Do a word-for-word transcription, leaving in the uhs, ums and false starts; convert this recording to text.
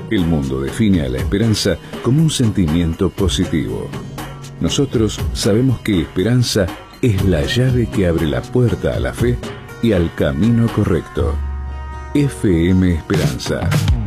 El mundo define a la esperanza como un sentimiento positivo. Nosotros sabemos que esperanza es la llave que abre la puerta a la fe y al camino correcto. F M Esperanza.